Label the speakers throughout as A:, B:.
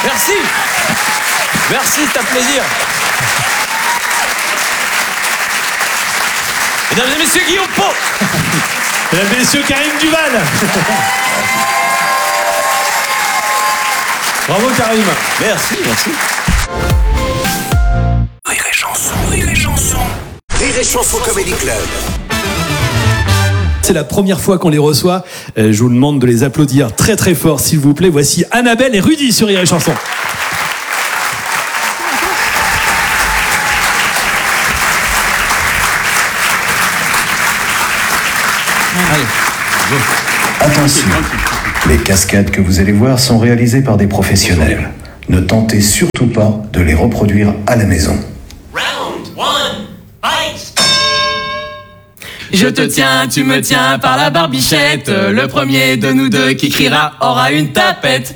A: Merci. Merci, c'est un plaisir. Mesdames et messieurs, Guillaume Pau.
B: Mesdames et messieurs, Karim Duval. Bravo Karim.
A: Merci, merci.
C: Rire et chanson, rire et chanson. Rire et chanson Comedy Club.
B: C'est la première fois qu'on les reçoit. Je vous demande de les applaudir très très fort, s'il vous plaît. Voici Annabelle et Rudy sur Rire et chanson.
D: Attention, les cascades que vous allez voir sont réalisées par des professionnels. Ne tentez surtout pas de les reproduire à la maison.
E: Round one, fight!
F: Je te tiens, tu me tiens par la barbichette. Le premier de nous deux qui criera aura une tapette.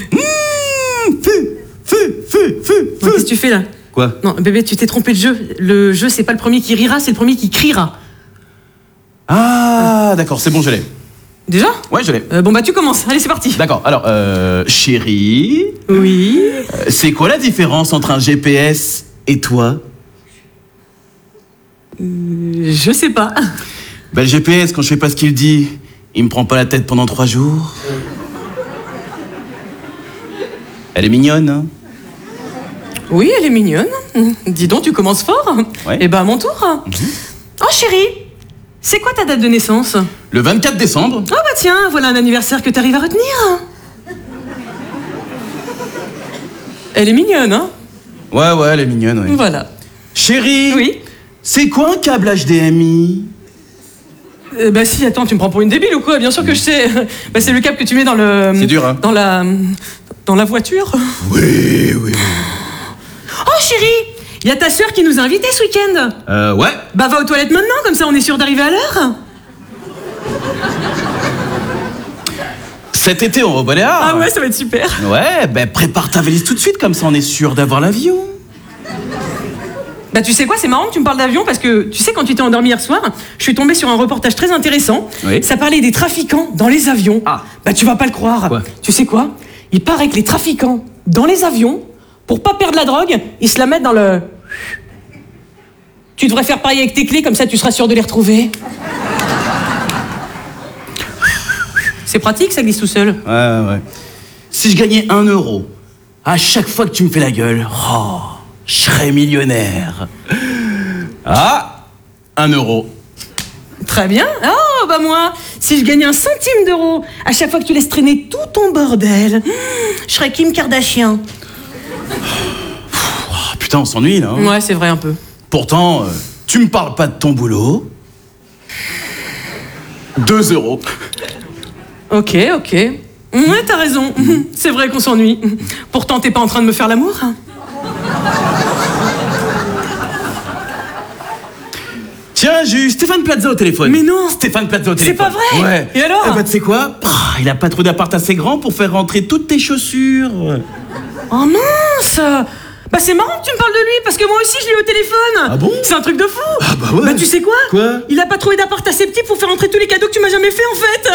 G: Qu'est-ce que tu fais là?
F: Quoi?
G: Non, bébé, tu t'es trompé de jeu. Le jeu, c'est pas le premier qui rira, c'est le premier qui criera.
F: Ah, d'accord, c'est bon, je l'ai.
G: Déjà?
F: Ouais, je l'ai.
G: Bon bah tu commences, allez c'est parti.
F: D'accord, alors, chérie,
G: Oui.
F: c'est quoi la différence entre un GPS et toi?
G: Je sais pas.
F: Bah, le GPS, quand je fais pas ce qu'il dit, il me prend pas la tête pendant 3 jours. Elle est mignonne, hein?
G: Oui, elle est mignonne. Dis donc, tu commences fort.
F: Ouais.
G: Et bah à mon tour. Oh chérie, c'est quoi ta date de naissance?
F: Le 24 décembre.
G: Oh bah tiens, voilà un anniversaire que t'arrives à retenir. Elle est mignonne, hein?
F: Ouais, elle est mignonne, ouais.
G: Voilà.
F: Chérie,
G: Oui.
F: c'est quoi un câble HDMI?
G: Bah si, attends, tu me prends pour une débile ou quoi? Bien sûr que je sais. Bah c'est le câble que tu mets dans le...
F: C'est dur, hein?
G: Dans la voiture.
F: Oui.
G: Oh chérie, il y a ta sœur qui nous a invités ce week-end.
F: Ouais.
G: Bah va aux toilettes maintenant, comme ça on est sûr d'arriver à l'heure.
F: Cet été, on va au Baléares.
G: Ah ouais, ça va être super.
F: Ouais, ben prépare ta valise tout de suite, comme ça on est sûr d'avoir l'avion.
G: Bah tu sais quoi, c'est marrant que tu me parles d'avion parce que tu sais quand tu t'es endormi hier soir, je suis tombée sur un reportage très intéressant.
F: Oui.
G: Ça parlait des trafiquants dans les avions.
F: Ah.
G: Bah tu vas pas le croire.
F: Quoi?
G: Tu sais quoi? Il paraît que les trafiquants dans les avions, pour pas perdre la drogue, ils se la mettent dans le... Tu devrais faire pareil avec tes clés, comme ça tu seras sûr de les retrouver. C'est pratique, ça glisse tout seul.
F: Ouais. Si je gagnais 1 euro à chaque fois que tu me fais la gueule, oh, je serais millionnaire. Ah, 1 euro.
G: Très bien. Oh, bah moi, si je gagnais 1 centime d'euro à chaque fois que tu laisses traîner tout ton bordel, je serais Kim Kardashian.
F: Oh, putain, on s'ennuie là. Hein.
G: Ouais, c'est vrai un peu.
F: Pourtant, tu me parles pas de ton boulot. 2 euros.
G: Ok. Ouais, t'as raison. C'est vrai qu'on s'ennuie. Pourtant, t'es pas en train de me faire l'amour.
F: Tiens, j'ai eu Stéphane Plaza au téléphone.
G: Mais non.
F: Stéphane Plaza au téléphone.
G: C'est pas vrai.
F: Ouais.
G: Et alors?
F: Eh ben, tu sais quoi? Il a pas trouvé d'appart assez grand pour faire rentrer toutes tes chaussures.
G: Oh mince. Bah c'est marrant que tu me parles de lui, parce que moi aussi je l'ai eu au téléphone.
F: Ah bon?
G: C'est un truc de fou.
F: Ah bah ouais.
G: Bah tu sais quoi?
F: Quoi?
G: Il a pas trouvé d'appart assez petit pour faire entrer tous les cadeaux que tu m'as jamais fait en fait.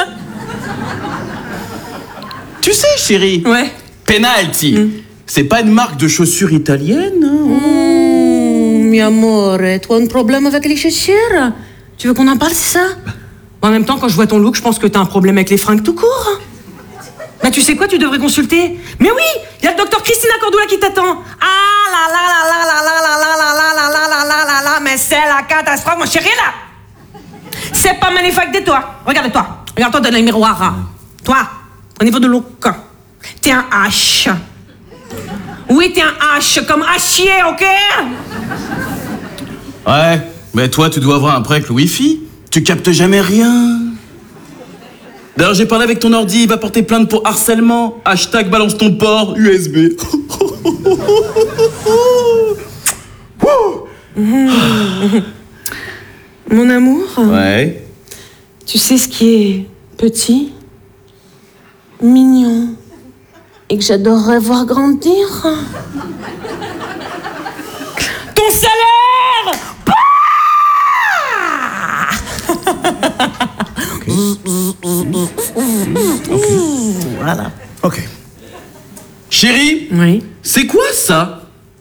F: Tu sais, chérie,
G: Ouais.
F: Penalty, c'est pas une marque de chaussures italienne, hein?
G: Mi amore, toi un problème avec les chaussures? Tu veux qu'on en parle, c'est ça? En même temps, quand je vois ton look, je pense que t'as un problème avec les fringues tout court. Bah tu sais quoi, tu devrais consulter. Mais oui, il y a le docteur Christina Cordula qui t'attend. Ah là là là là là là là là là là là là là là là là, mais c'est la catastrophe, mon chéri là. C'est pas magnifique de toi. Regarde-toi dans le miroir. Toi, au niveau de look, t'es un H. Oui, t'es un H, comme hachier, ok?
F: Ouais, mais toi, tu dois avoir un problème avec le Wi-Fi. Tu captes jamais rien. D'ailleurs, j'ai parlé avec ton ordi, il va porter plainte pour harcèlement. Hashtag balance ton port USB.
G: Mon amour,
F: Ouais.
G: tu sais ce qui est petit, mignon, et que j'adorerais voir grandir? Ton salaire!
F: Voilà. Ok. Chérie,
G: Oui.
F: c'est quoi ça?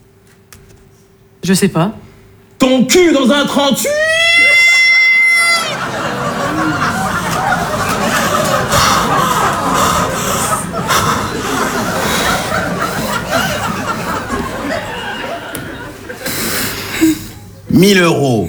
G: Je sais pas.
F: Ton cul dans un 38? « 1000 €.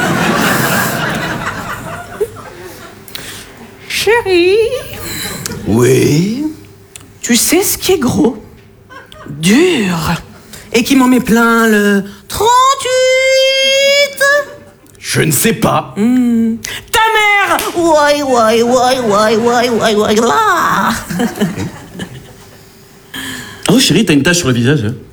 G: Chérie,
F: Oui.
G: tu sais ce qui est gros, dur, et qui m'en met plein le 38?
F: Je ne sais pas.
G: Ta mère!
F: Oh chérie, t'as une tache sur le visage. Hein.